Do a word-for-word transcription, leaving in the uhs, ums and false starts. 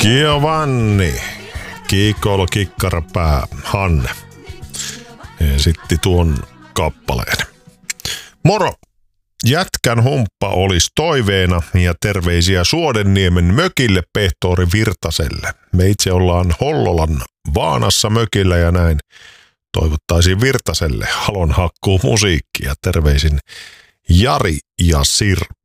Giovanni, Kiikoilu Kikkarapää, Hanne esitti tuon kappaleen. Moro! Jätkän humppa olisi toiveena ja terveisiä Suodenniemen mökille pehtori Virtaselle. Me itse ollaan Hollolan Vaanassa mökillä ja näin toivottaisiin Virtaselle halonhakkuu musiikkia. Terveisin Jari ja Sirpa.